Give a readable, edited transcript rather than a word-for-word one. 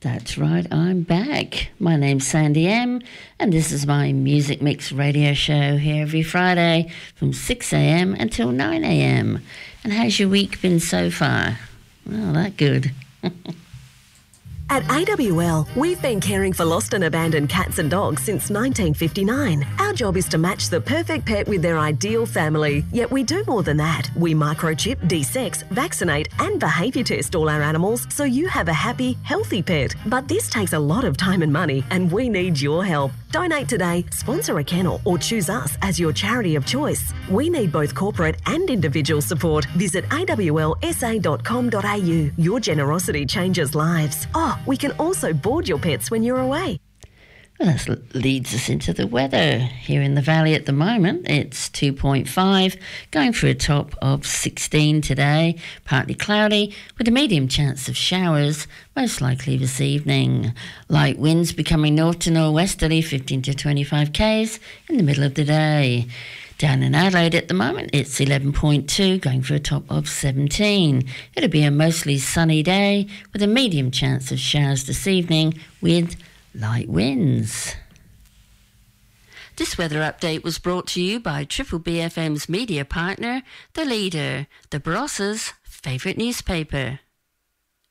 That's right, I'm back. My name's Sandy M, and this is my Music Mix radio show here every Friday from 6 a.m. until 9 a.m. And how's your week been so far? Well, that good. At AWL, we've been caring for lost and abandoned cats and dogs since 1959. Our job is to match the perfect pet with their ideal family. Yet we do more than that. We microchip, desex, vaccinate and behaviour test all our animals so you have a happy, healthy pet. But this takes a lot of time and money and we need your help. Donate today, sponsor a kennel or choose us as your charity of choice. We need both corporate and individual support. Visit awlsa.com.au. Your generosity changes lives. Oh, we can also board your pets when you're away. Well, that leads us into the weather. Here in the valley at the moment, it's 2.5, going for a top of 16 today, partly cloudy, with a medium chance of showers, most likely this evening. Light winds becoming north to northwesterly, 15 to 25 k's in the middle of the day. Down in Adelaide at the moment, it's 11.2, going for a top of 17. It'll be a mostly sunny day with a medium chance of showers this evening with light winds. This weather update was brought to you by Triple BFM's media partner, The Leader, the Baross's favourite newspaper.